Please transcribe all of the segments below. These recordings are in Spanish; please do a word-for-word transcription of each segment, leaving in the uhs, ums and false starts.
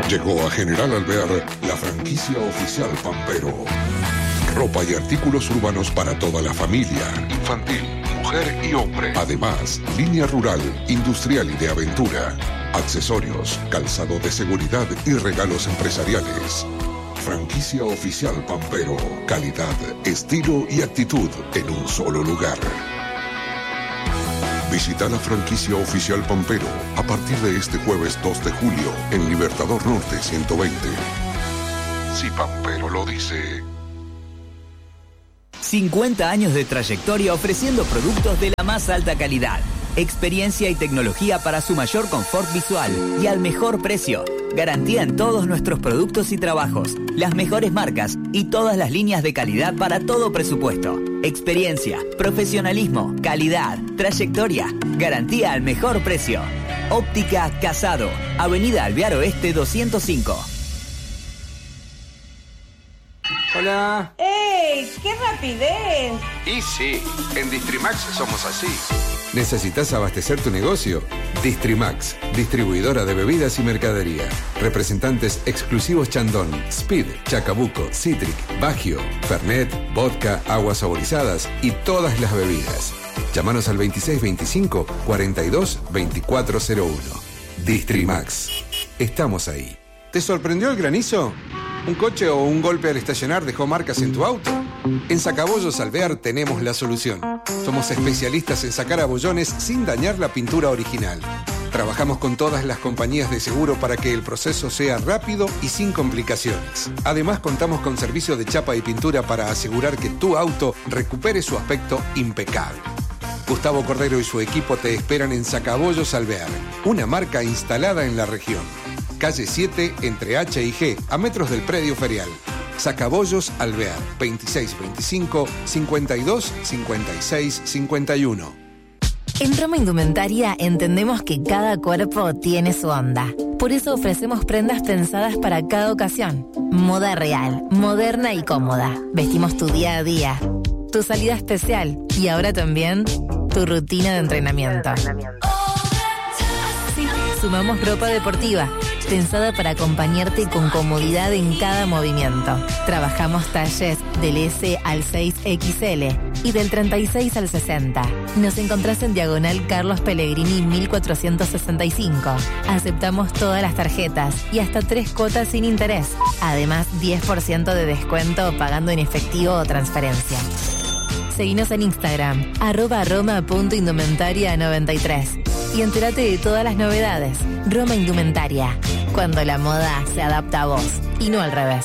Llegó a General Alvear la franquicia oficial Pampero. Ropa y artículos urbanos para toda la familia, infantil, mujer y hombre. Además, línea rural, industrial y de aventura. Accesorios, calzado de seguridad y regalos empresariales. Franquicia oficial Pampero. Calidad, estilo y actitud en un solo lugar. Visita la franquicia oficial Pampero a partir de este jueves dos de julio en Libertador Norte ciento veinte. Si Pampero lo dice. cincuenta años de trayectoria ofreciendo productos de la más alta calidad. Experiencia y tecnología para su mayor confort visual y al mejor precio. Garantía en todos nuestros productos y trabajos. Las mejores marcas y todas las líneas de calidad para todo presupuesto. Experiencia, profesionalismo, calidad, trayectoria. Garantía al mejor precio. Óptica Casado. Avenida Alvear Oeste doscientos cinco. Hola. ¡Ey! ¡Qué rapidez! Y sí, en Distrimax somos así. ¿Necesitas abastecer tu negocio? Distrimax, distribuidora de bebidas y mercadería. Representantes exclusivos Chandon, Speed, Chacabuco, Citric, Bagio, Fernet, vodka, aguas saborizadas y todas las bebidas. Llámanos al veintiséis veinticinco, cuarenta y dos, veinticuatro cero uno. Distrimax. Estamos ahí. ¿Te sorprendió el granizo? ¿Un coche o un golpe al estacionar dejó marcas en tu auto? En Sacabollos Alvear tenemos la solución. Somos especialistas en sacar abollones sin dañar la pintura original. Trabajamos con todas las compañías de seguro para que el proceso sea rápido y sin complicaciones. Además, contamos con servicio de chapa y pintura para asegurar que tu auto recupere su aspecto impecable. Gustavo Cordero y su equipo te esperan en Sacabollos Alvear, una marca instalada en la región. Calle siete, entre H y G, a metros del predio ferial. Sacabollos Alvear, veintiséis veinticinco, cincuenta y dos, cincuenta y seis, cincuenta y uno. En Roma Indumentaria entendemos que cada cuerpo tiene su onda. Por eso ofrecemos prendas pensadas para cada ocasión. Moda real, moderna y cómoda. Vestimos tu día a día, tu salida especial y ahora también tu rutina de entrenamiento. Sí, sumamos ropa deportiva, pensada para acompañarte con comodidad en cada movimiento. Trabajamos talles del S al seis equis ele y del treinta y seis al sesenta. Nos encontrás en Diagonal Carlos Pellegrini mil cuatrocientos sesenta y cinco. Aceptamos todas las tarjetas y hasta tres cuotas sin interés. Además, diez por ciento de descuento pagando en efectivo o transferencia. Seguinos en Instagram, arroba roma.indumentaria noventa y tres. Y entérate de todas las novedades. Roma Indumentaria, cuando la moda se adapta a vos y no al revés.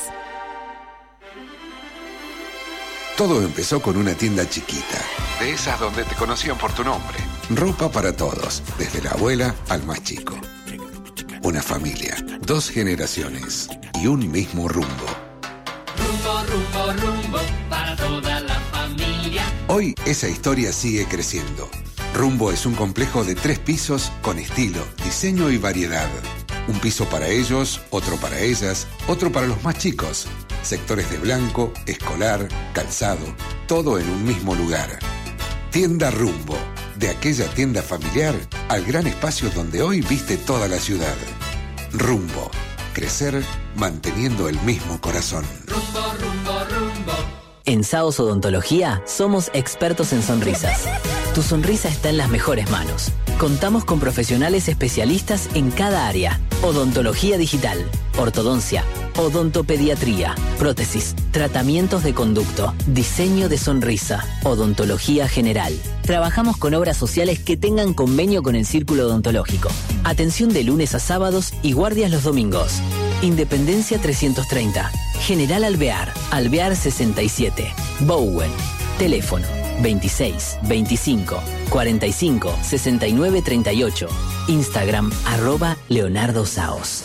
Todo empezó con una tienda chiquita. De esas donde te conocían por tu nombre. Ropa para todos, desde la abuela al más chico. Una familia, dos generaciones y un mismo rumbo. Rumbo, rumbo, rumbo, para toda la familia. Hoy esa historia sigue creciendo. Rumbo es un complejo de tres pisos con estilo, diseño y variedad. Un piso para ellos, otro para ellas, otro para los más chicos. Sectores de blanco, escolar, calzado, todo en un mismo lugar. Tienda Rumbo, de aquella tienda familiar al gran espacio donde hoy viste toda la ciudad. Rumbo, crecer manteniendo el mismo corazón. Rumbo, rumbo, rumbo. En Saos Odontología somos expertos en sonrisas. Tu sonrisa está en las mejores manos. Contamos con profesionales especialistas en cada área. Odontología digital, ortodoncia, odontopediatría, prótesis, tratamientos de conducto, diseño de sonrisa, odontología general. Trabajamos con obras sociales que tengan convenio con el Círculo Odontológico. Atención de lunes a sábados y guardias los domingos. Independencia trescientos treinta. General Alvear, Alvear sesenta y siete. Bowen. Teléfono veintiséis, veinticinco, cuarenta y cinco, sesenta y nueve, treinta y ocho. Instagram, arroba Leonardo Saos.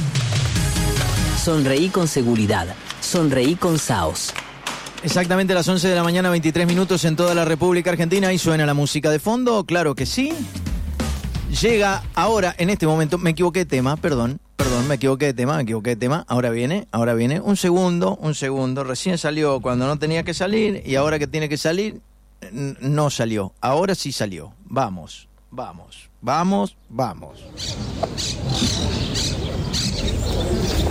Sonreí con seguridad. Sonreí con Saos. Exactamente las once de la mañana, veintitrés minutos en toda la República Argentina. ¿Y suena la música de fondo? Claro que sí. Llega ahora, en este momento, me equivoqué de tema, perdón. Perdón, me equivoqué de tema, me equivoqué de tema. Ahora viene, ahora viene. Un segundo, un segundo. Recién salió cuando no tenía que salir y ahora que tiene que salir, n- no salió. Ahora sí salió. Vamos, vamos, vamos, vamos.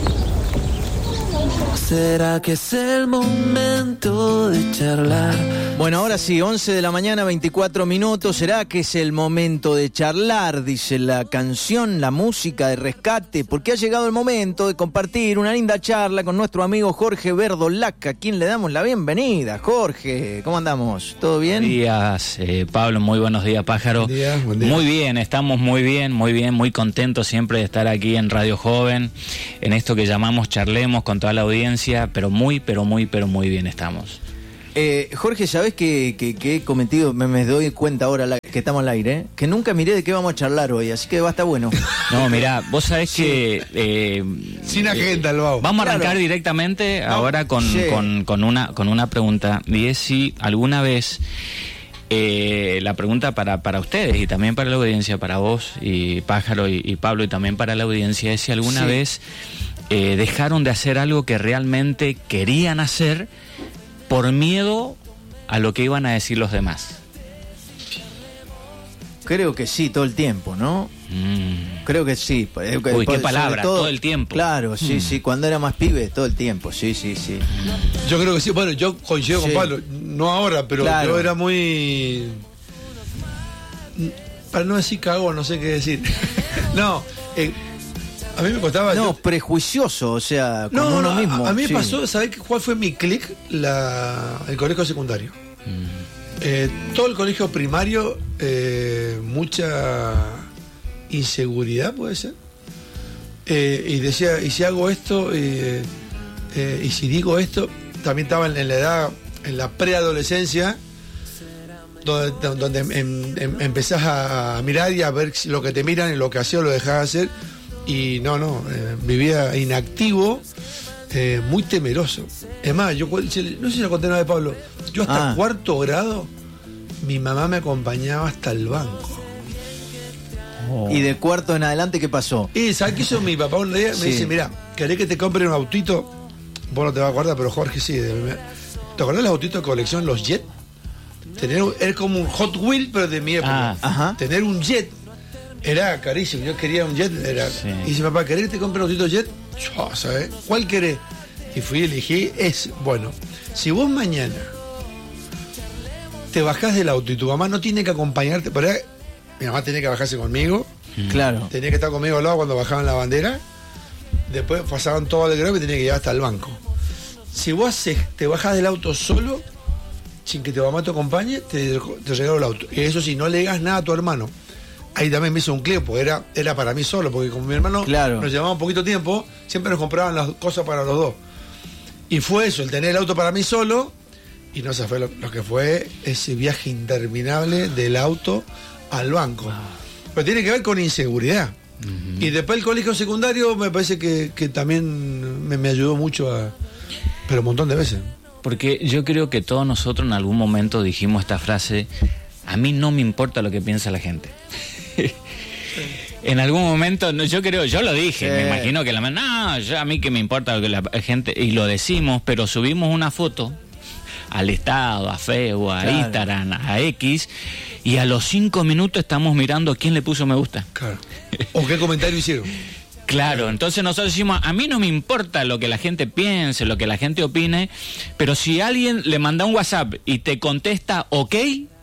¿Será que es el momento de charlar? Bueno, ahora sí, once de la mañana, veinticuatro minutos. ¿Será que es el momento de charlar? Dice la canción, la música de Rescate, porque ha llegado el momento de compartir una linda charla con nuestro amigo Jorge Verdolaca, a quien le damos la bienvenida. Jorge, ¿cómo andamos? ¿Todo bien? Buenos días, eh, Pablo, muy buenos días, Pájaro. Buen día, buen día. Muy bien, estamos muy bien, muy bien, muy contentos siempre de estar aquí en Radio Joven, en esto que llamamos Charlemos con toda la audiencia, pero muy, pero muy, pero muy bien estamos. Eh, Jorge, ¿sabés que, que, que he cometido? Me, me doy cuenta ahora la, que estamos al aire, ¿eh? Que nunca miré de qué vamos a charlar hoy, así que va a estar bueno. No, mirá, vos sabés sí. que... Eh, Sin agenda, lo hago. Vamos a arrancar Claro. directamente No, ahora con, sí. con, con, una, con una pregunta, y es si alguna vez... Eh, la pregunta para, para ustedes y también para la audiencia, para vos y Pájaro y, y Pablo, y también para la audiencia, es si alguna Sí. vez eh, dejaron de hacer algo que realmente querían hacer por miedo a lo que iban a decir los demás. Creo que sí, todo el tiempo, ¿no? Mm. Creo que sí. Eh, Uy, sobre qué palabra, todo el tiempo. Claro, sí, Mm. sí, cuando era más pibe, todo el tiempo, sí, sí, sí. Yo creo que sí. Bueno, yo coincido Sí. con Pablo. No ahora, pero Claro. yo era muy... Para no decir cagón, no sé qué decir. No, eh, a mí me costaba... No, yo- prejuicioso, o sea, con no, uno no, mismo. a, a mí me sí. pasó, ¿sabés qué- cuál fue mi clic? La, el colegio secundario. Eh, todo el colegio primario, eh, mucha inseguridad, puede ser. Eh, y decía, y si hago esto, eh, eh, y si digo esto, también estaba en, en la edad, en la preadolescencia, donde, donde em- em- empezás a mirar y a ver si lo que te miran y lo que hacés o lo dejás de hacer. Y no, no, eh, vivía inactivo, eh, muy temeroso. Es más, yo cu- no sé si lo conté una vez, Pablo, yo hasta Ah. cuarto grado, mi mamá me acompañaba hasta el banco. Y de cuarto en adelante, ¿qué pasó? Y ¿sabes qué hizo mi papá un día? Me Sí. dice, mira, ¿querés que te compre un autito? Vos no te vas a acordar, pero Jorge sí. de- ¿Te acordás los autitos de colección, los Jet? Tener un- era como un Hot Wheel, pero de mi época. Ah, ajá. Tener un Jet era carísimo. Yo quería un Jet. Era... Sí. Y dice, papá, ¿querés que te compre un autito Jet? Yo, ¿sabes? ¿Cuál querés? Y fui y elegí. Es, bueno, si vos mañana te bajás del auto y tu mamá no tiene que acompañarte, por ahí, mi mamá tenía que bajarse conmigo, Claro. tenía que estar conmigo al lado cuando bajaban la bandera, después pasaban todo el grado y tenía que llegar hasta el banco. Si vos haces, te bajás del auto solo, sin que tu mamá te acompañe, te, te regalo el auto. Y eso sí, no le digas nada a tu hermano. Ahí también me hizo un clip, porque era, era para mí solo, porque como mi hermano Claro. nos llevaba un poquito tiempo, siempre nos compraban las cosas para los dos. Y fue eso, el tener el auto para mí solo, y no se fue lo, lo que fue ese viaje interminable del auto al banco. Pero tiene que ver con inseguridad. Y después el colegio secundario me parece que, que también me, me ayudó mucho a... Pero un montón de veces. porque yo creo que todos nosotros en algún momento dijimos esta frase: a mí no me importa lo que piensa la gente. En algún momento, no, yo creo, yo lo dije, Sí. me imagino que la no, yo, a mí que me importa lo que la gente, y lo decimos, pero subimos una foto al Estado, a Facebook, a Claro. Instagram, a X, y a los cinco minutos estamos mirando quién le puso me gusta. Claro. ¿O qué comentario hicieron? Claro, entonces nosotros decimos, a mí no me importa lo que la gente piense, lo que la gente opine, pero si alguien le manda un WhatsApp y te contesta ok,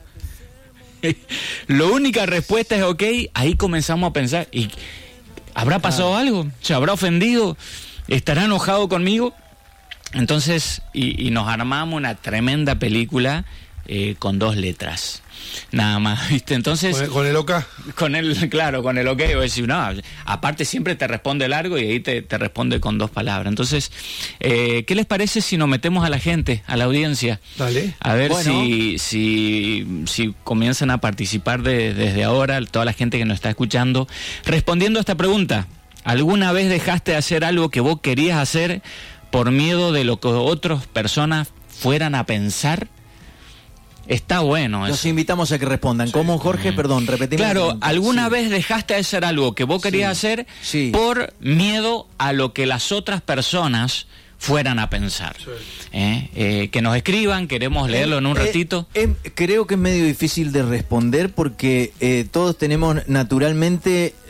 la única respuesta es ok, ahí comenzamos a pensar, ¿y habrá pasado algo? ¿Se habrá ofendido? ¿Estará enojado conmigo? Entonces, y, y nos armamos una tremenda película eh, con dos letras. Nada más, ¿viste? Entonces... ¿Con el, con el OK? Con el, claro, con el OK, voy a decir, no, aparte siempre te responde largo y ahí te, te responde con dos palabras. Entonces, eh, ¿qué les parece si nos metemos a la gente, a la audiencia? Dale. A ver Bueno. si, si, si comienzan a participar de, desde ahora, toda la gente que nos está escuchando, respondiendo a esta pregunta. ¿Alguna vez dejaste de hacer algo que vos querías hacer por miedo de lo que otras personas fueran a pensar? Está bueno Los eso. invitamos a que respondan. ¿Cómo, Jorge? Mm. Perdón, repetimos. la Claro, pregunta. ¿alguna Sí. vez dejaste de hacer algo que vos querías Sí, hacer sí. por miedo a lo que las otras personas fueran a pensar? ¿Eh? Eh, que nos escriban, queremos leerlo en un Eh, ratito. eh, eh, creo que es medio difícil de responder porque eh, todos tenemos naturalmente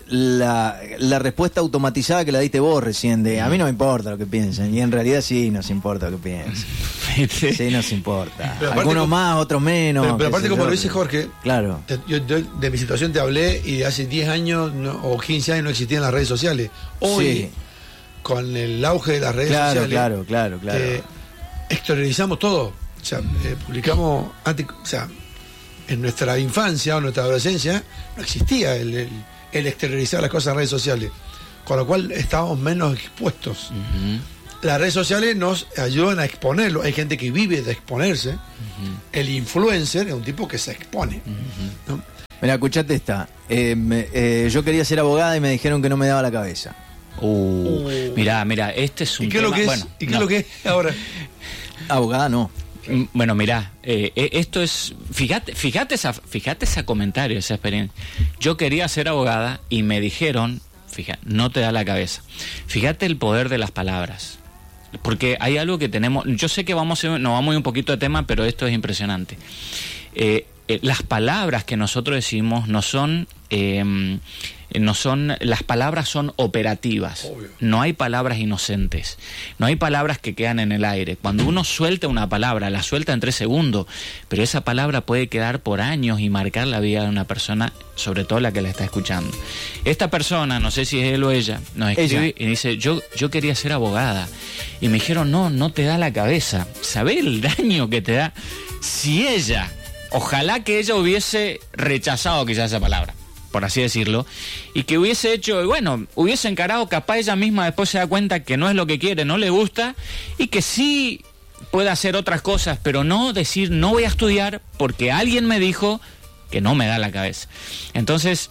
la, la respuesta automatizada que la diste vos recién de a mí no me importa lo que piensen, y en realidad sí nos importa lo que piensen. Sí nos importa. Algunos como, más, otros menos. Pero, pero aparte como yo, lo dice Jorge, claro. Te, yo, yo de mi situación te hablé y hace diez años no, o quince años no existían las redes sociales. Hoy, sí. con el auge de las redes claro, sociales, claro, claro, claro. Eh, exteriorizamos todo. O sea, eh, publicamos antes, o sea, en nuestra infancia o nuestra adolescencia no existía el, el, el exteriorizar las cosas en redes sociales, con lo cual estábamos menos expuestos. Uh-huh. Las redes sociales nos ayudan a exponerlo. Hay gente que vive de exponerse. Uh-huh. El influencer es un tipo que se expone. Uh-huh. ¿No? Mira, escuchate esta. Eh, me, eh, yo quería ser abogada y me dijeron que no me daba la cabeza. Uh, uh. Mirá, mirá, este es un ¿Y qué tema... Lo que es? Bueno, ¿Y qué no. es lo que es ahora? Abogada no. Bueno, mirá, eh, esto es, fíjate, fíjate esa, fíjate ese comentario, esa experiencia. Yo quería ser abogada y me dijeron, fíjate, no te da la cabeza. Fíjate el poder de las palabras, porque hay algo que tenemos. Yo sé que vamos, nos vamos a ir un poquito de tema, pero esto es impresionante. Eh, eh, las palabras que nosotros decimos no son, eh, no son, las palabras son operativas. Obvio. No hay palabras inocentes, no hay palabras que quedan en el aire. Cuando uno suelta una palabra, la suelta en tres segundos, pero esa palabra puede quedar por años y marcar la vida de una persona, sobre todo la que la está escuchando. Esta persona, no sé si es él o ella, nos escribe ella. Y dice, yo, yo quería ser abogada, y me dijeron, no, no te da la cabeza. ¿Sabés el daño que te da? Si ella, ojalá que ella hubiese rechazado quizás esa palabra, por así decirlo, y que hubiese hecho, bueno, hubiese encarado, capaz ella misma después se da cuenta que no es lo que quiere, no le gusta, y que sí puede hacer otras cosas, pero no decir, no voy a estudiar porque alguien me dijo que no me da la cabeza. Entonces,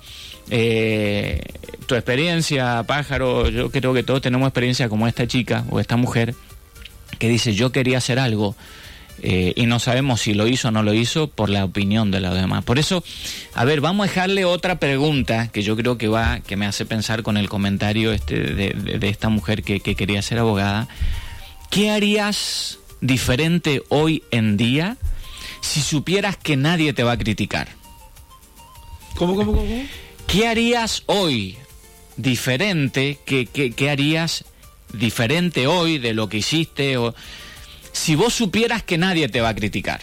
eh, tu experiencia, Pájaro, yo creo que todos tenemos experiencia como esta chica o esta mujer que dice, yo quería hacer algo, Eh, y no sabemos si lo hizo o no lo hizo por la opinión de los demás. Por eso, a ver, vamos a dejarle otra pregunta que yo creo que va, que me hace pensar con el comentario este de, de, de esta mujer que, que quería ser abogada. ¿Qué harías diferente hoy en día si supieras que nadie te va a criticar? ¿Cómo, cómo, cómo? ¿Qué harías hoy diferente? ¿Qué, qué, qué harías diferente hoy de lo que hiciste o... si vos supieras que nadie te va a criticar?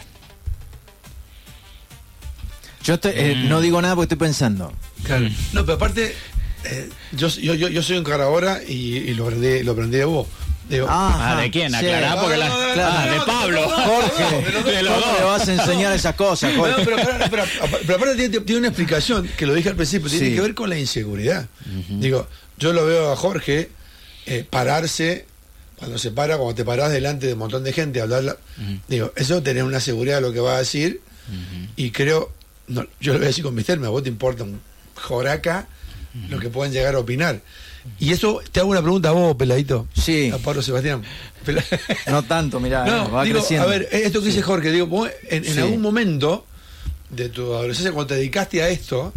Yo estoy, eh, mm. no digo nada porque estoy pensando. Claro. Mm. No, pero aparte, eh, yo, yo, yo, yo soy un cara ahora y, y lo aprendí, lo aprendí de vos. Digo, ah, ¿de quién? Sí. Aclará porque no, la, no, no, claro, no, no, de Pablo. no, no, no, Jorge, no, no, no, de los dos le vas a enseñar esas cosas, Jorge. No, pero, pero, pero, pero aparte tiene, tiene una explicación que lo dije al principio, tiene sí. que ver con la inseguridad. Uh-huh. Digo, yo lo veo a Jorge eh, pararse. Cuando se para, cuando te parás delante de un montón de gente a hablar, uh-huh. digo, eso tener una seguridad de lo que va a decir, uh-huh. y creo, no, yo lo voy a decir con mis términos, a vos te importa un joraca uh-huh. lo que puedan llegar a opinar. Uh-huh. Y eso, te hago una pregunta a vos, peladito. Sí. A Pablo Sebastián. Pel- no tanto, mirá, no, va digo, creciendo. a ver, esto que sí. dice Jorge, digo, vos en, en sí. algún momento de tu adolescencia, cuando te dedicaste a esto,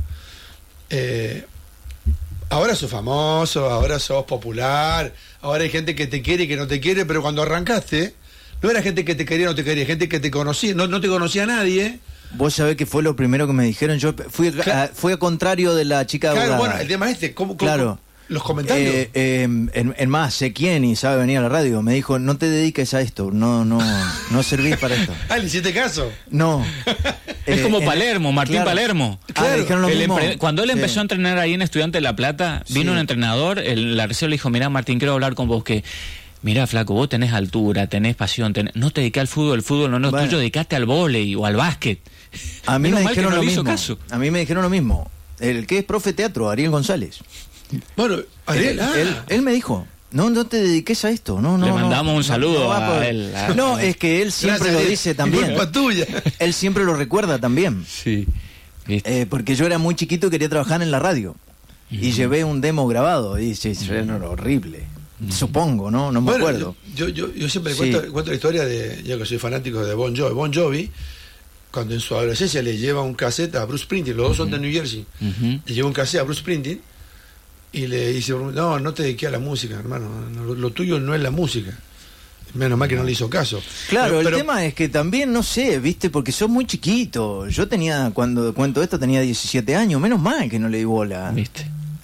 eh, ahora sos famoso, ahora sos popular, ahora hay gente que te quiere y que no te quiere, pero cuando arrancaste, no era gente que te quería o no te quería, gente que te conocía, no, no te conocía a nadie. Vos sabés que fue lo primero que me dijeron, yo fui, claro. a, fui a contrario de la chica Claro, abogada. bueno, el tema este, ¿cómo, cómo claro. los comentarios? Eh, eh, en, en más, sé quién y sabe venir a la radio, me dijo, no te dediques a esto, no, no, no servís para esto. Ah, ¿le hiciste caso? No. Es eh, como eh, Palermo, Martín claro. Palermo. Claro, dijeron lo el mismo. empre- cuando él empezó sí. a entrenar ahí en Estudiante de La Plata, vino sí. un entrenador, el, la reserva le dijo, mirá Martín, quiero hablar con vos, que mirá flaco, vos tenés altura, tenés pasión, tenés... no te dedicás al fútbol, el fútbol no, no es bueno. tuyo, dedicaste al vóley o al básquet. A mí me dijeron no lo le mismo. Hizo caso. A mí me dijeron lo mismo. El que es profe teatro, Ariel González. Bueno, Ariel, él, ah. él, él me dijo, no, no te dediques a esto, no, no. Le mandamos no, un saludo no, no a por... él. A... No, es que él siempre Gracias, lo dice también. Culpa tuya. Él siempre lo recuerda también. Sí. Eh, porque yo era muy chiquito y quería trabajar en la radio. Uh-huh. Y llevé un demo grabado y sí, era horrible. Uh-huh. Supongo, ¿no? No me bueno, acuerdo. Yo, yo, yo siempre sí. cuento, cuento la historia de, yo que soy fanático de Bon Jovi. Bon Jovi, cuando en su adolescencia le lleva un cassette a Bruce Springsteen, los dos uh-huh. son de New Jersey, uh-huh. le lleva un cassette a Bruce Springsteen y le dice, no, no te dediques a la música, hermano, lo, lo tuyo no es la música. Menos mal que no le hizo caso. Claro, pero, el pero... tema es que también, no sé, viste, porque sos muy chiquito. Yo tenía, cuando cuento esto, tenía diecisiete años, menos mal que no le di bola. ¿Viste?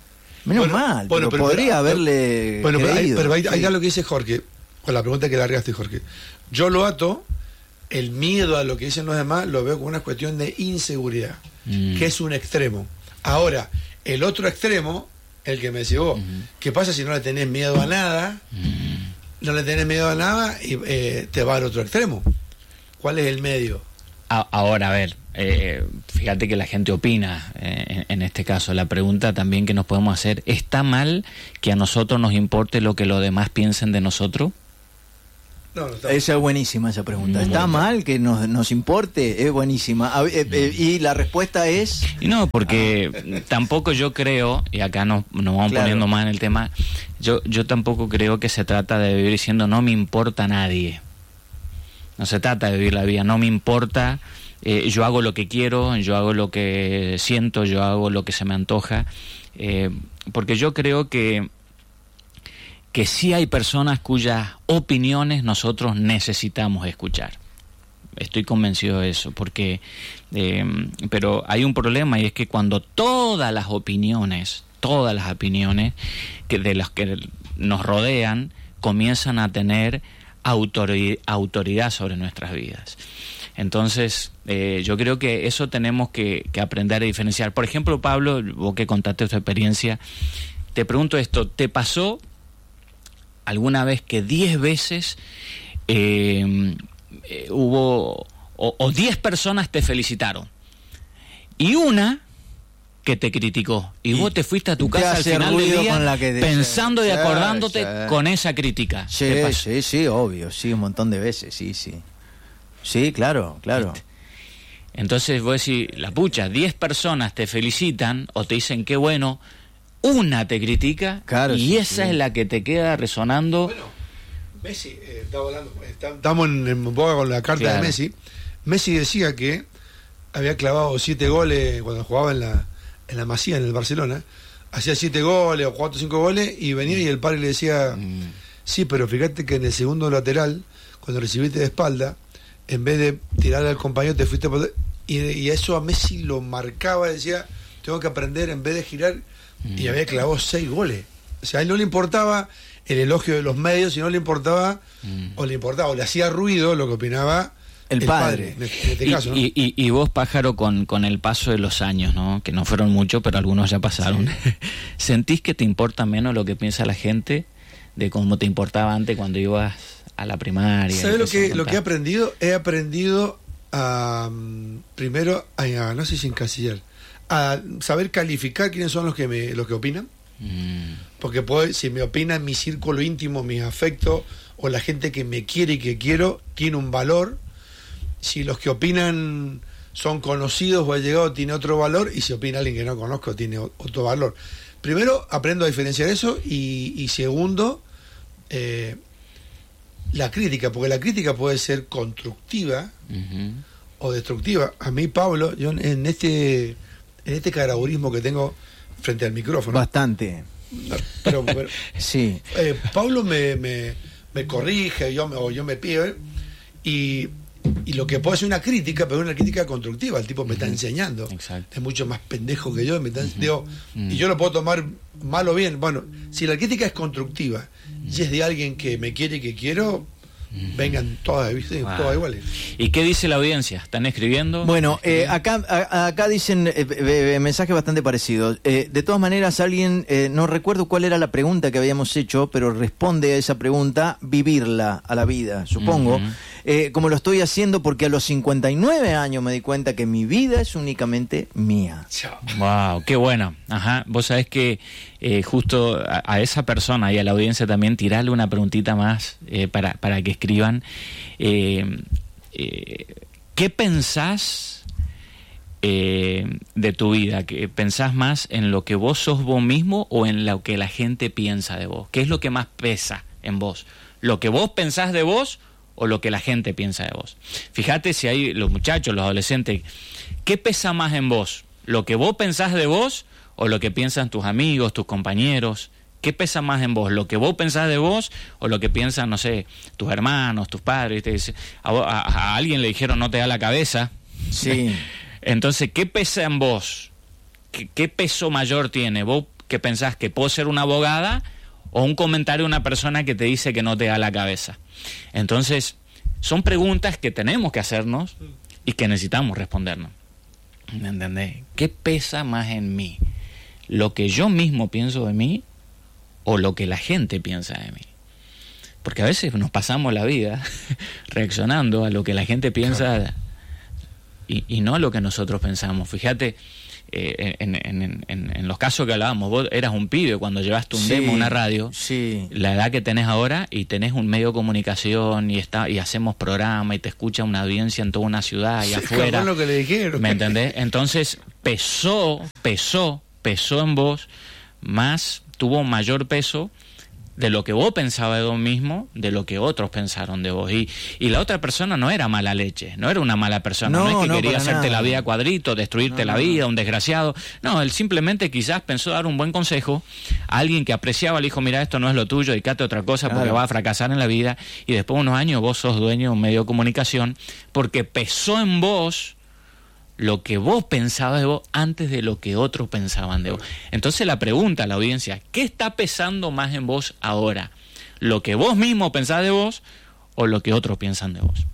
Menos bueno, mal, bueno, pero, pero podría pero, haberle Bueno, creído, pero, ahí, pero ahí, sí. ahí da lo que dice Jorge, con la pregunta que le largaste, Jorge. Yo lo ato, el miedo a lo que dicen los demás, lo veo como una cuestión de inseguridad, mm. que es un extremo. Ahora, el otro extremo, el que me decís vos, mm. ¿qué pasa si no le tenés miedo a nada? Mm. No le tenés miedo a nada y eh, te va al otro extremo. ¿Cuál es el medio? Ahora, a ver, eh, fíjate que la gente opina eh, en, en este caso. La pregunta también que nos podemos hacer, ¿está mal que a nosotros nos importe lo que los demás piensen de nosotros? No, no está esa es buenísima esa pregunta. ¿Está bueno. mal que nos, nos importe? Es buenísima. A, eh, eh, y la respuesta es... Y no, porque ah. tampoco yo creo, y acá nos, nos vamos claro. poniendo más en el tema, yo, yo tampoco creo que se trata de vivir diciendo no me importa a nadie. No se trata de vivir la vida, no me importa, eh, yo hago lo que quiero, yo hago lo que siento, yo hago lo que se me antoja, eh, porque yo creo que, que sí hay personas cuyas opiniones nosotros necesitamos escuchar. Estoy convencido de eso, porque eh, pero hay un problema y es que cuando todas las opiniones, todas las opiniones que de las que nos rodean comienzan a tener autoridad sobre nuestras vidas. Entonces, eh, yo creo que eso tenemos que, que aprender a diferenciar. Por ejemplo, Pablo, vos que contaste tu experiencia, te pregunto esto, ¿te pasó alguna vez que diez veces eh, eh, hubo, o diez personas te felicitaron, y una que te criticó, y, y vos te fuiste a tu casa al final del día con la que pensando y acordándote sí, sí. con esa crítica? Sí, sí, sí, obvio, sí, un montón de veces, sí, sí. Sí, claro, claro. Entonces vos decís, la pucha, diez personas te felicitan o te dicen qué bueno, una te critica, claro, y sí, esa sí. es la que te queda resonando. Bueno, Messi, eh, estaba hablando, está, estamos en, en boga con la carta claro. de Messi. Messi decía que había clavado siete goles cuando jugaba en la en la Masía, en el Barcelona, hacía siete goles o cuatro o cinco goles y venía y el padre le decía mm. sí, pero fíjate que en el segundo lateral, cuando recibiste de espalda, en vez de tirarle al compañero te fuiste por... y, y eso a Messi lo marcaba, decía, tengo que aprender en vez de girar, mm. y había clavado seis goles. O sea, a él no le importaba el elogio de los medios, sino le importaba mm. o le importaba, o le hacía ruido lo que opinaba el, el padre, padre en este y, caso, ¿no? y, y, y vos, Pájaro, con, con el paso de los años, ¿no? Que no fueron muchos, pero algunos ya pasaron. Sí. ¿Sentís que te importa menos lo que piensa la gente de cómo te importaba antes cuando ibas a la primaria? ¿Sabes lo que, lo que he aprendido? He aprendido a, primero, a, a no sé si encasillar, a saber calificar quiénes son los que me, los que opinan. Mm. Porque puedo, si me opinan mi círculo íntimo, mis afectos, o la gente que me quiere y que quiero, tiene un valor. Si los que opinan son conocidos o allegados, tiene otro valor, y si opina alguien que no conozco, tiene otro valor. Primero, aprendo a diferenciar eso, y, y segundo, eh, la crítica, porque la crítica puede ser constructiva uh-huh. o destructiva. A mí, Pablo, yo en este en este caraburismo que tengo frente al micrófono... Bastante. Pero, pero sí. Eh, Pablo me, me, me corrige, yo me, o yo me pido, y... Y lo que puede ser una crítica, pero una crítica constructiva. El tipo me uh-huh. está enseñando. Exacto. Es mucho más pendejo que yo. Me está, uh-huh. digo, uh-huh. Y yo lo puedo tomar mal o bien. Bueno, si la crítica es constructiva uh-huh. y es de alguien que me quiere y que quiero, uh-huh. vengan todas, ¿viste? Wow. Todas iguales. ¿Y qué dice la audiencia? ¿Están escribiendo? Bueno, eh, acá, a, acá dicen eh, eh, mensajes bastante parecidos. Eh, de todas maneras, alguien, eh, no recuerdo cuál era la pregunta que habíamos hecho, pero responde a esa pregunta, vivirla a la vida, supongo. Uh-huh. Eh, como lo estoy haciendo porque a los cincuenta y nueve años me di cuenta que mi vida es únicamente mía. Wow, qué bueno. Ajá, vos sabés que eh, justo a, a esa persona y a la audiencia también tirarle una preguntita más eh, para, para que escriban. Eh, eh, ¿Qué pensás eh, de tu vida? ¿Que pensás más en lo que vos sos vos mismo o en lo que la gente piensa de vos? ¿Qué es lo que más pesa en vos? ¿Lo que vos pensás de vos o lo que la gente piensa de vos? Fíjate si hay los muchachos, los adolescentes, ¿qué pesa más en vos? ¿Lo que vos pensás de vos o lo que piensan tus amigos, tus compañeros? ¿Qué pesa más en vos? ¿Lo que vos pensás de vos o lo que piensan, no sé, tus hermanos, tus padres? Te dice, a, a, a alguien le dijeron no te da la cabeza. Sí. Entonces, ¿qué pesa en vos? ¿Qué, qué peso mayor tiene? ¿Vos que pensás que puedo ser una abogada o un comentario de una persona que te dice que no te da la cabeza. Entonces, son preguntas que tenemos que hacernos y que necesitamos respondernos. ¿Me entendés? ¿Qué pesa más en mí? ¿Lo que yo mismo pienso de mí o lo que la gente piensa de mí? Porque a veces nos pasamos la vida reaccionando a lo que la gente piensa y, y no a lo que nosotros pensamos. Fíjate, eh, en, en, en, en los casos que hablábamos, vos eras un pibe cuando llevaste un Sí, demo a una radio, sí. la edad que tenés ahora, y tenés un medio de comunicación y está y hacemos programa y te escucha una audiencia en toda una ciudad y Sí, afuera. lo que le dijeron. ¿Me entendés? Entonces pesó, pesó, pesó en vos más, tuvo mayor peso de lo que vos pensabas de vos mismo, de lo que otros pensaron de vos. Y, y la otra persona no era mala leche, no era una mala persona, no, No, es que no, quería para hacerte nada. la vida a cuadrito, destruirte No, la no, vida, no. un desgraciado. No, él simplemente quizás pensó dar un buen consejo a alguien que apreciaba, le dijo, mira, esto no es lo tuyo, dedicate a otra cosa porque Claro. vas a fracasar en la vida. Y después de unos años vos sos dueño de un medio de comunicación porque pesó en vos lo que vos pensabas de vos antes de lo que otros pensaban de vos. Entonces la pregunta a la audiencia, ¿qué está pesando más en vos ahora? ¿Lo que vos mismo pensás de vos o lo que otros piensan de vos?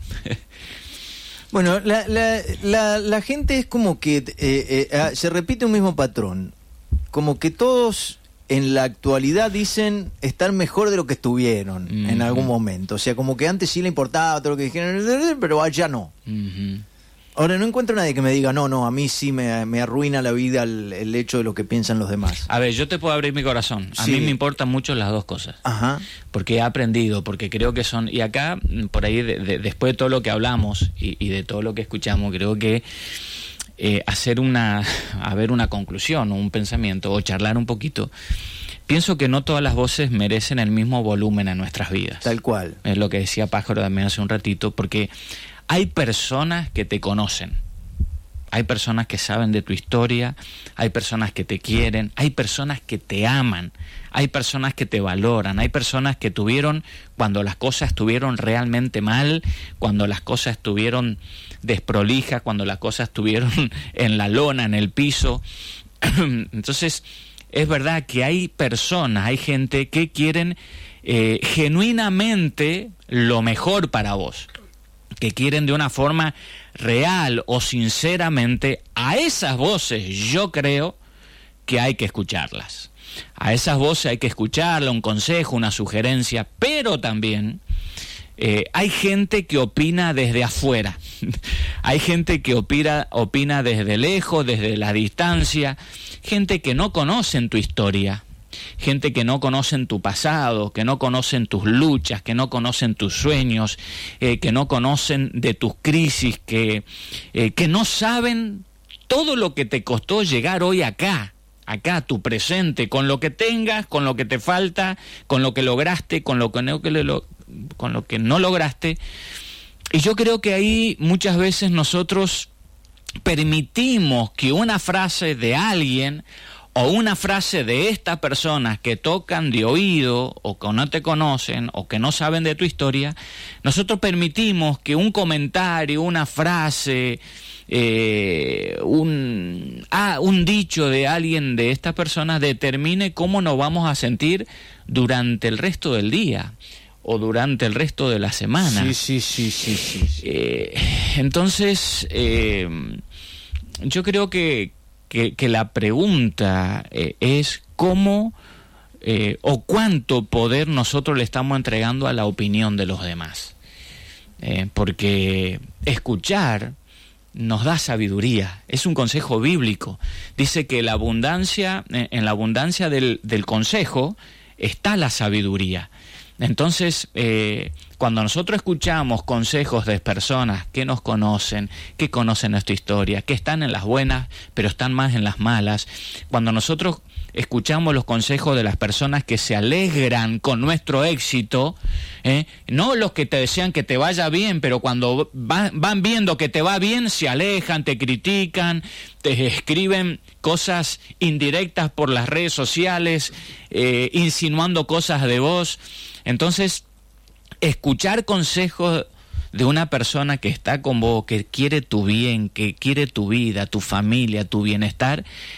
Bueno, la, la, la, la gente es como que eh, eh, ah, se repite un mismo patrón. Como que todos en la actualidad dicen estar mejor de lo que estuvieron Mm-hmm. en algún momento. O sea, como que antes sí le importaba todo lo que dijeron, pero allá no. Mm-hmm. Ahora, no encuentro a nadie que me diga, no, no, a mí sí me, me arruina la vida el, el hecho de lo que piensan los demás. A ver, yo te puedo abrir mi corazón. A Sí. mí me importan mucho las dos cosas. Ajá. Porque he aprendido, porque creo que son... Y acá, por ahí, de, de, después de todo lo que hablamos y, y de todo lo que escuchamos, creo que eh, hacer una... a ver, una conclusión o un pensamiento o charlar un poquito. Pienso que no todas las voces merecen el mismo volumen en nuestras vidas. Tal cual. Es lo que decía Pájaro también hace un ratito, porque hay personas que te conocen, hay personas que saben de tu historia, hay personas que te quieren, hay personas que te aman, hay personas que te valoran, hay personas que tuvieron cuando las cosas estuvieron realmente mal, cuando las cosas estuvieron desprolijas, cuando las cosas estuvieron en la lona, en el piso. Entonces, es verdad que hay personas, hay gente que quieren eh, genuinamente lo mejor para vos, que quieren de una forma real o sinceramente. A esas voces yo creo que hay que escucharlas. A esas voces hay que escucharlas, un consejo, una sugerencia, pero también eh, hay gente que opina desde afuera. Hay gente que opina, opina desde lejos, desde la distancia, gente que no conocen tu historia, gente que no conocen tu pasado, que no conocen tus luchas, que no conocen tus sueños, eh, que no conocen de tus crisis, que, eh, que no saben todo lo que te costó llegar hoy acá, acá, tu presente, con lo que tengas, con lo que te falta, con lo que lograste, con lo que no, que lo, con lo que no lograste. Y yo creo que ahí muchas veces nosotros permitimos que una frase de alguien o una frase de estas personas que tocan de oído o que no te conocen o que no saben de tu historia, nosotros permitimos que un comentario, una frase, eh, un, ah, un dicho de alguien de estas personas determine cómo nos vamos a sentir durante el resto del día o durante el resto de la semana. Sí, sí, sí, sí, sí. sí. Eh, entonces, eh, yo creo que Que, que la pregunta eh, es cómo eh, o cuánto poder nosotros le estamos entregando a la opinión de los demás. Eh, porque escuchar nos da sabiduría, es un consejo bíblico. Dice que la abundancia, eh, en la abundancia del, del consejo está la sabiduría. Entonces, eh, cuando nosotros escuchamos consejos de personas que nos conocen, que conocen nuestra historia, que están en las buenas, pero están más en las malas, cuando nosotros escuchamos los consejos de las personas que se alegran con nuestro éxito, ¿eh? No los que te desean que te vaya bien, pero cuando va, van viendo que te va bien, se alejan, te critican, te escriben cosas indirectas por las redes sociales, eh, insinuando cosas de vos. Entonces, escuchar consejos de una persona que está con vos, que quiere tu bien, que quiere tu vida, tu familia, tu bienestar,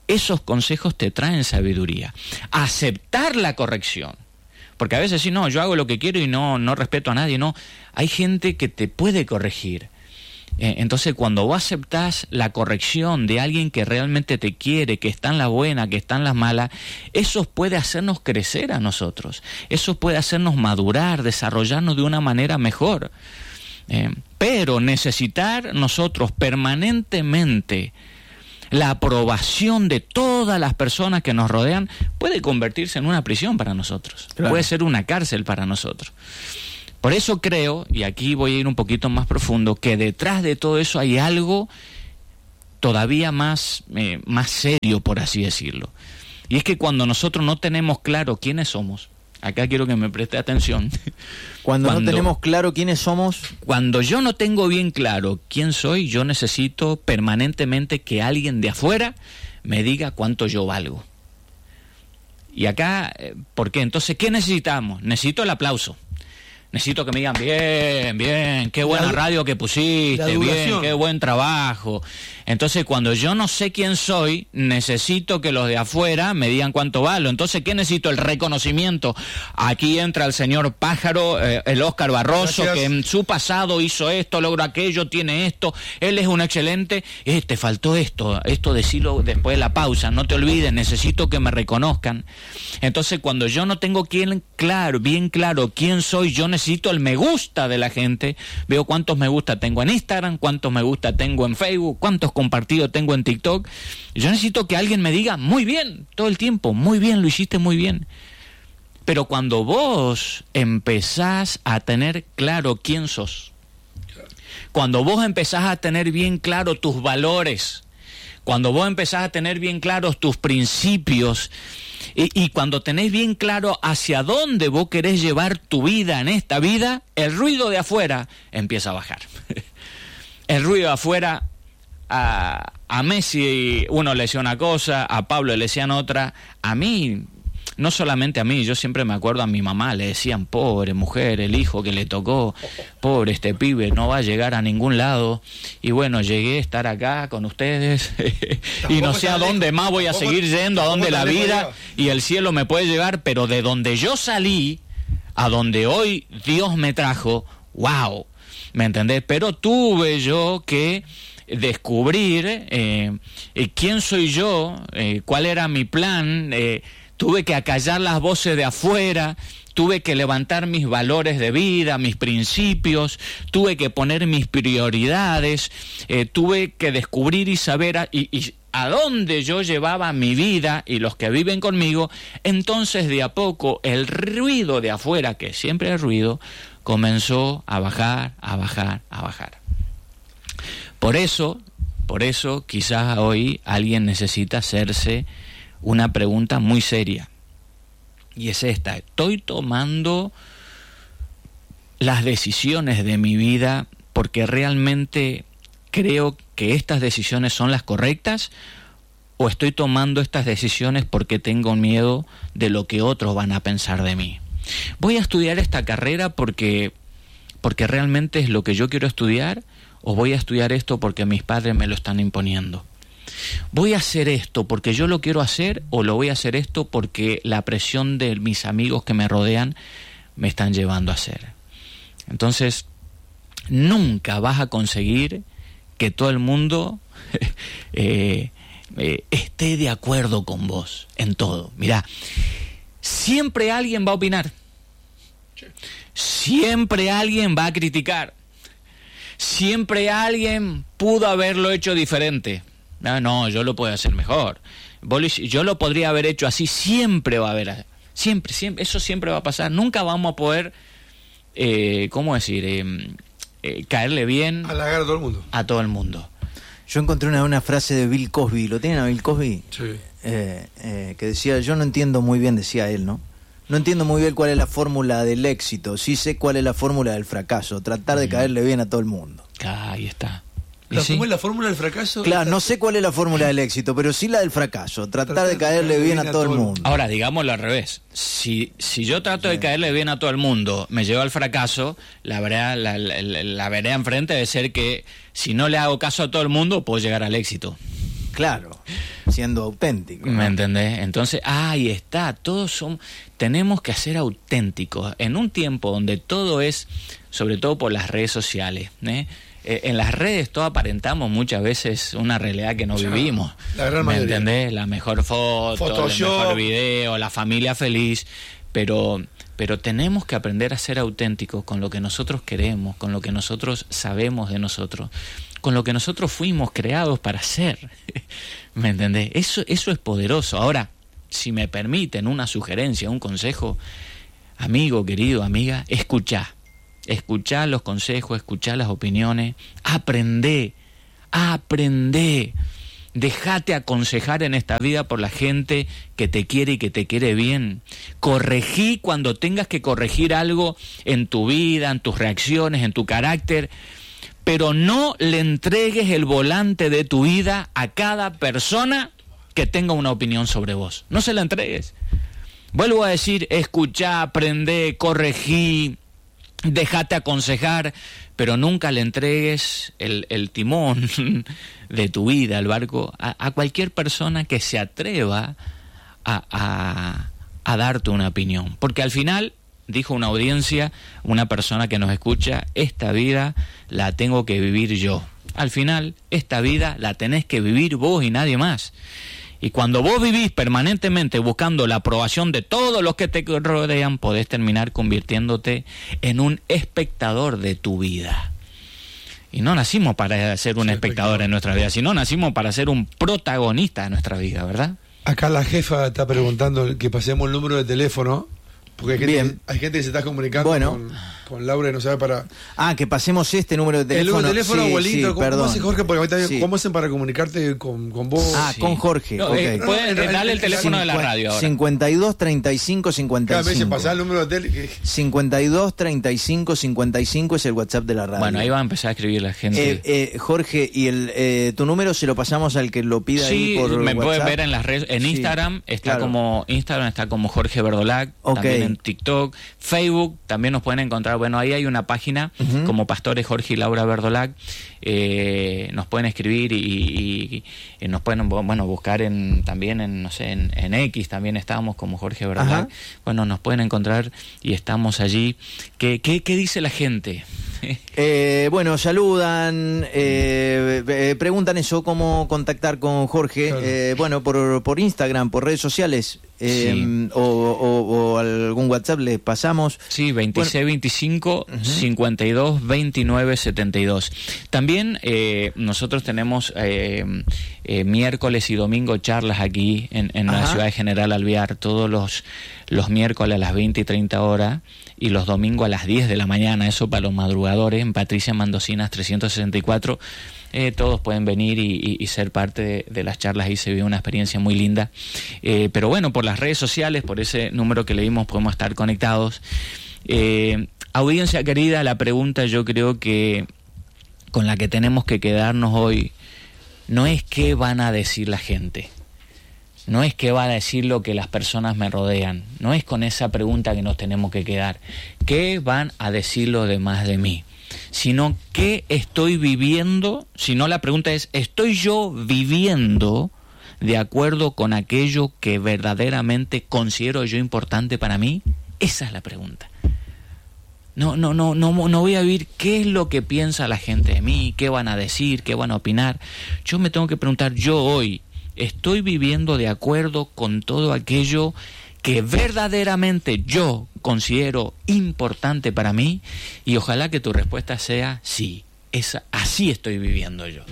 esos consejos te traen sabiduría. Aceptar la corrección. Porque a veces sí, no, yo hago lo que quiero y no, no respeto a nadie, no. Hay gente que te puede corregir. Eh, entonces, cuando vos aceptás la corrección de alguien que realmente te quiere, que está en la buena, que está en la mala, eso puede hacernos crecer a nosotros. Eso puede hacernos madurar, desarrollarnos de una manera mejor. Eh, pero necesitar nosotros permanentemente la aprobación de todas las personas que nos rodean puede convertirse en una prisión para nosotros. Claro. Puede ser una cárcel para nosotros. Por eso creo, y aquí voy a ir un poquito más profundo, que detrás de todo eso hay algo todavía más, eh, más serio, por así decirlo. Y es que cuando nosotros no tenemos claro quiénes somos, acá quiero que me preste atención. Cuando, cuando no tenemos claro quiénes somos... Cuando yo no tengo bien claro quién soy, yo necesito permanentemente que alguien de afuera me diga cuánto yo valgo. Y acá, ¿por qué? Entonces, ¿qué necesitamos? Necesito el aplauso. Necesito que me digan, bien, bien, qué buena la, radio que pusiste, bien, qué buen trabajo. Entonces, cuando yo no sé quién soy, necesito que los de afuera me digan cuánto valgo. Entonces, ¿qué necesito? El reconocimiento. Aquí entra el señor Pájaro, eh, el Óscar Barroso, gracias, que en su pasado hizo esto, logró aquello, tiene esto, él es un excelente. Eh, te faltó esto, esto decirlo después de la pausa, no te olvides, necesito que me reconozcan. Entonces, cuando yo no tengo quién, claro, bien claro quién soy, yo necesito Necesito el me gusta de la gente. Veo cuántos me gusta tengo en Instagram, cuántos me gusta tengo en Facebook, cuántos compartidos tengo en TikTok. Yo necesito que alguien me diga, muy bien, todo el tiempo, muy bien, lo hiciste muy bien. Pero cuando vos empezás a tener claro quién sos, cuando vos empezás a tener bien claro tus valores, cuando vos empezás a tener bien claros tus principios, Y, y cuando tenés bien claro hacia dónde vos querés llevar tu vida en esta vida, el ruido de afuera empieza a bajar. El ruido de afuera, a, a Messi uno le decía una cosa, a Pablo le decían otra, a mí, no solamente a mí, yo siempre me acuerdo a mi mamá, le decían, pobre mujer, el hijo que le tocó, pobre este pibe, no va a llegar a ningún lado. Y bueno, llegué a estar acá con ustedes y no sé a dónde más voy a seguir yendo, a dónde la vida y el cielo me puede llevar, pero de donde yo salí, a donde hoy Dios me trajo, wow, ¿me entendés? Pero tuve yo que descubrir eh, eh, quién soy yo, eh, cuál era mi plan, eh, tuve que acallar las voces de afuera, tuve que levantar mis valores de vida, mis principios, tuve que poner mis prioridades, eh, tuve que descubrir y saber a, y, y a dónde yo llevaba mi vida y los que viven conmigo. Entonces de a poco el ruido de afuera, que siempre es ruido, comenzó a bajar, a bajar, a bajar. Por eso, por eso quizás hoy alguien necesita hacerse una pregunta muy seria, y es esta: ¿estoy tomando las decisiones de mi vida porque realmente creo que estas decisiones son las correctas, o estoy tomando estas decisiones porque tengo miedo de lo que otros van a pensar de mí? ¿Voy a estudiar esta carrera porque, porque realmente es lo que yo quiero estudiar, o voy a estudiar esto porque mis padres me lo están imponiendo? ¿Voy a hacer esto porque yo lo quiero hacer, o lo voy a hacer esto porque la presión de mis amigos que me rodean me están llevando a hacer? Entonces, nunca vas a conseguir que todo el mundo eh, eh, esté de acuerdo con vos en todo. Mirá, siempre alguien va a opinar, siempre alguien va a criticar, siempre alguien pudo haberlo hecho diferente. No, no, yo lo puedo hacer mejor. Yo lo podría haber hecho así. Siempre va a haber, siempre, siempre, eso siempre va a pasar. Nunca vamos a poder, eh, ¿cómo decir? Eh, eh, caerle bien. Halagar a todo el mundo. A todo el mundo. Yo encontré una, una frase de Bill Cosby. ¿Lo tienen a Bill Cosby? Sí. Eh, eh, que decía, yo no entiendo muy bien, decía él, ¿no? No entiendo muy bien cuál es la fórmula del éxito. Sí sé cuál es la fórmula del fracaso. Tratar de caerle bien a todo el mundo. Ah, ahí está. ¿La, ¿Sí? ¿Cómo es la fórmula del fracaso? Claro, no sé cuál es la fórmula del éxito, pero sí la del fracaso. Tratar, Tratar de caerle bien a todo el mundo. Ahora, digámoslo al revés. Si, si yo trato sí. de caerle bien a todo el mundo, me llevo al fracaso, la vereda, la, la, la vereda enfrente debe ser que si no le hago caso a todo el mundo, puedo llegar al éxito. Claro, siendo auténtico, ¿no? ¿Me entendés? Entonces, ahí está, todos son, tenemos que ser auténticos. En un tiempo donde todo es, sobre todo por las redes sociales, ¿eh? Eh, en las redes todo aparentamos muchas veces una realidad que no Ya, vivimos. la gran ¿Me mayoría. entendés? La mejor foto, Photoshop. el mejor video, la familia feliz, pero... Pero tenemos que aprender a ser auténticos con lo que nosotros queremos, con lo que nosotros sabemos de nosotros, con lo que nosotros fuimos creados para ser. ¿Me entendés? Eso, eso es poderoso. Ahora, si me permiten una sugerencia, un consejo, amigo, querido, amiga, escuchá. Escuchá los consejos, escuchá las opiniones, aprendé, aprendé. Déjate aconsejar en esta vida por la gente que te quiere y que te quiere bien. Corregí cuando tengas que corregir algo en tu vida, en tus reacciones, en tu carácter, pero no le entregues el volante de tu vida a cada persona que tenga una opinión sobre vos. No se la entregues. Vuelvo a decir, escuchá, aprendé, corregí, déjate aconsejar, pero nunca le entregues el, el timón de tu vida, el barco, a, a cualquier persona que se atreva a, a, a darte una opinión. Porque al final, dijo una audiencia, una persona que nos escucha, esta vida la tengo que vivir yo. Al final, esta vida la tenés que vivir vos y nadie más. Y cuando vos vivís permanentemente buscando la aprobación de todos los que te rodean, podés terminar convirtiéndote en un espectador de tu vida. Y no nacimos para ser un sí, espectador en nuestra vida, sino nacimos para ser un protagonista de nuestra vida, ¿verdad? Acá la jefa está preguntando que pasemos el número de teléfono, porque hay gente, Bien. hay gente que se está comunicando Bueno. con, con Laura y no sabe para... Ah, que pasemos este número de teléfono. El número de teléfono, sí, abuelito, sí, ¿cómo, perdón. ¿cómo hace Jorge? Porque ahorita, Sí. ¿cómo hacen para comunicarte con, con vos? Ah, Sí. con Jorge. No, ok. eh, pueden No, el- darle el el- teléfono de la Cincua- radio ahora. cincuenta y dos, treinta y cinco, cincuenta y Cada vez se cinco. pasa el número de teléfono. cincuenta y dos, treinta y cinco, cincuenta y cinco es el WhatsApp de la radio. Bueno, ahí va a empezar a escribir la gente. Eh, eh, Jorge, y el eh, tu número se lo pasamos al que lo pida Sí, ahí por me WhatsApp. pueden ver en las redes, en Sí, Instagram está claro. como Instagram está como Jorge Verdolac, Ok. también en TikTok, Facebook también nos pueden encontrar. Bueno, ahí hay una página Ujú. como Pastores Jorge y Laura Verdolac, eh, nos pueden escribir y, y- y nos pueden bueno buscar en también en no sé en, en X también estamos como Jorge Verdolac. Ajá. Bueno, nos pueden encontrar y estamos allí. ¿Qué qué, qué dice la gente? Eh, bueno, saludan, eh, eh, preguntan eso, cómo contactar con Jorge. Claro. Eh, bueno, por, por Instagram, por redes sociales, eh, Sí. o, o- o algún WhatsApp les pasamos. Sí, veintiséis veinticinco cincuenta y dos veintinueve setenta y dos. También eh, nosotros tenemos eh, eh, miércoles y domingo charlas aquí en, en la Ajá. ciudad de General Alvear, todos los, los miércoles a las veinte y treinta horas y los domingos a las diez de la mañana, eso para los madrugadores, en Patricia Mandocinas trescientos sesenta y cuatro. Eh, todos pueden venir y, y- y ser parte de, de las charlas y se vive una experiencia muy linda. Eh, pero bueno, por las redes sociales, por ese número que le dimos, podemos estar conectados. Eh, audiencia querida, la pregunta yo creo que con la que tenemos que quedarnos hoy no es qué van a decir la gente, no es qué van a decir lo que las personas me rodean, no es con esa pregunta que nos tenemos que quedar, qué van a decir los demás de mí, sino qué estoy viviendo, sino la pregunta es, ¿estoy yo viviendo de acuerdo con aquello que verdaderamente considero yo importante para mí? Esa es la pregunta. No, no, no, no, no voy a vivir qué es lo que piensa la gente de mí, qué van a decir, qué van a opinar. Yo me tengo que preguntar, yo hoy, ¿estoy viviendo de acuerdo con todo aquello que verdaderamente yo considero importante para mí? Y ojalá que tu respuesta sea sí, esa, así estoy viviendo yo.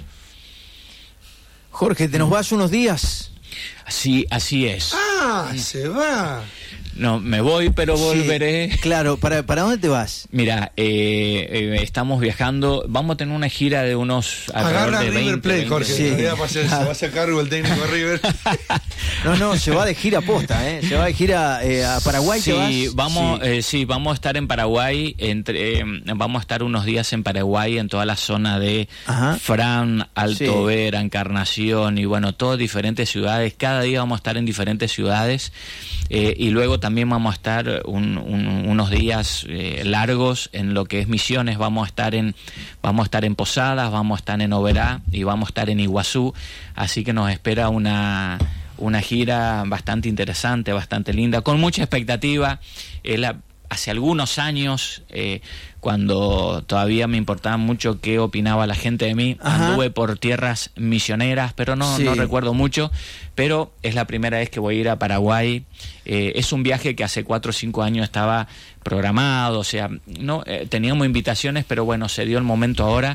Jorge, ¿te nos vas unos días? Así, así es. Ah, se va. No, me voy, pero volveré. Sí, claro, ¿para, ¿para dónde te vas? Mira, eh, eh, estamos viajando, vamos a tener una gira de unos Agarra de River veinte, Plate, veinte. Jorge. Sí. Sí. Va a ser, se va a hacer cargo el técnico de River. No, no, se va de gira posta, ¿eh? Se va de gira eh, a Paraguay, ¿te vas? Sí, vamos, Sí. eh, sí, vamos a estar en Paraguay, entre, eh, vamos a estar unos días en Paraguay, en toda la zona de Ajá. Fran, Alto Sí. Vera, Encarnación y bueno, todas diferentes ciudades. Cada cada día vamos a estar en diferentes ciudades eh, y luego también vamos a estar un, un, unos días eh, largos en lo que es Misiones. Vamos a estar en vamos a estar en Posadas, vamos a estar en Oberá y vamos a estar en Iguazú, así que nos espera una una gira bastante interesante, bastante linda, con mucha expectativa. Eh, la, hace algunos años, eh, cuando todavía me importaba mucho qué opinaba la gente de mí, Ajá. anduve por tierras misioneras, pero no, sí. no recuerdo mucho, pero es la primera vez que voy a ir a Paraguay. Eh, es un viaje que hace cuatro o cinco años estaba programado, o sea, no eh, teníamos invitaciones, pero bueno, se dio el momento ahora.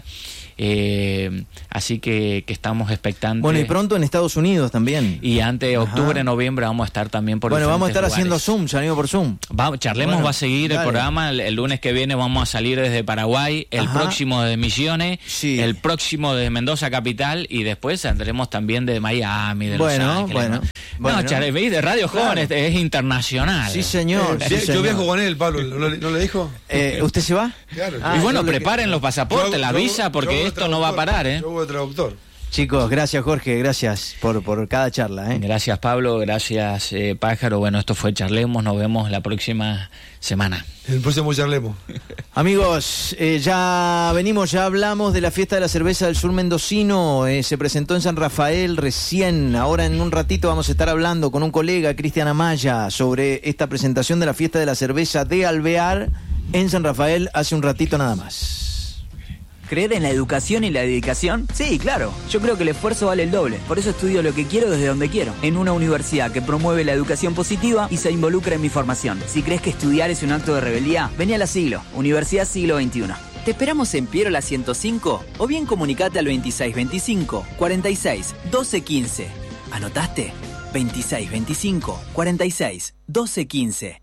Eh, así que, que estamos expectantes. Bueno, y pronto en Estados Unidos también. Y antes de octubre, noviembre vamos a estar también por Bueno, vamos a estar lugares. haciendo Zoom, ya amigo por Zoom. Va, charlemos bueno, va a seguir dale. el programa. El, el lunes que viene vamos a salir desde Paraguay, el Ajá. próximo de Misiones, sí. el próximo de Mendoza Capital y después saldremos también de Miami, de bueno, Los Ángeles. Bueno, ¿no? bueno. No, Char- de Radio Claro. Joven es, es internacional. Sí, señor. Eh, sí, yo señor. viajo con él, Pablo, ¿no, le- no le dijo? Eh, ¿Usted se va? Claro. Ah, y bueno, yo lo preparen que- los pasaportes, Yo- la yo- visa, porque yo hago esto no va a traductor, parar, ¿eh? Yo hago traductor. Chicos, gracias Jorge, gracias por, por cada charla. ¿eh? Gracias Pablo, gracias eh, Pájaro. Bueno, esto fue Charlemos, nos vemos la próxima semana. El próximo charlemos. Amigos, eh, ya venimos, ya hablamos de la fiesta de la cerveza del sur mendocino, eh, se presentó en San Rafael recién, ahora en un ratito vamos a estar hablando con un colega, Cristian Amaya, sobre esta presentación de la fiesta de la cerveza de Alvear en San Rafael hace un ratito nada más. ¿Creer en la educación y la dedicación? Sí, claro. Yo creo que el esfuerzo vale el doble. Por eso estudio lo que quiero desde donde quiero. En una universidad que promueve la educación positiva y se involucra en mi formación. Si crees que estudiar es un acto de rebeldía, vení a la Siglo, Universidad Siglo veintiuno. ¿Te esperamos en Piero ciento cinco? O bien comunicate al veintiséis veinticinco, cuarenta y seis, doce quince. ¿Anotaste? veintiséis veinticinco, cuarenta y seis, doce quince.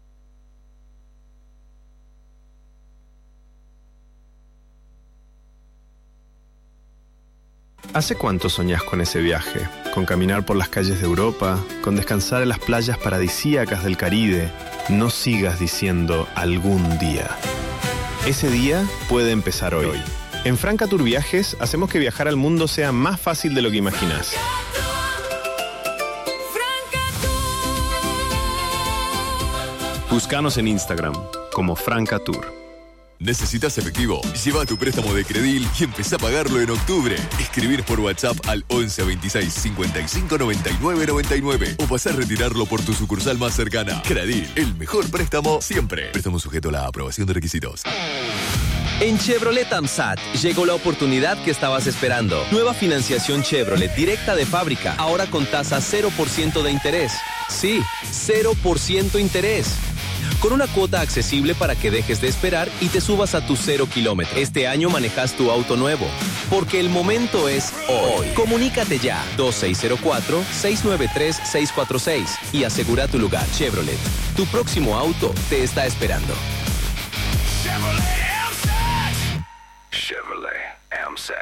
¿Hace cuánto soñás con ese viaje? Con caminar por las calles de Europa, con descansar en las playas paradisíacas del Caribe. No sigas diciendo algún día. Ese día puede empezar hoy. En Franca Tour Viajes hacemos que viajar al mundo sea más fácil de lo que imaginás. Búscanos en Instagram como Franca Tour. ¿Necesitas efectivo? Lleva tu préstamo de Credil y empezá a pagarlo en octubre. Escribir por WhatsApp al once veintiséis cincuenta y cinco noventa y nueve noventa y nueve o pasar a retirarlo por tu sucursal más cercana. Credil, el mejor préstamo siempre. Préstamo sujeto a la aprobación de requisitos. En Chevrolet AMSAT llegó la oportunidad que estabas esperando. Nueva financiación Chevrolet directa de fábrica, ahora con tasa cero por ciento de interés. Sí, cero por ciento interés. Con una cuota accesible para que dejes de esperar y te subas a tu cero kilómetro. Este año manejas tu auto nuevo, porque el momento es hoy. Comunícate ya, dos seis cero cuatro, seis nueve tres, seis cuatro seis y asegura tu lugar. Chevrolet, tu próximo auto te está esperando. Chevrolet AMSAT.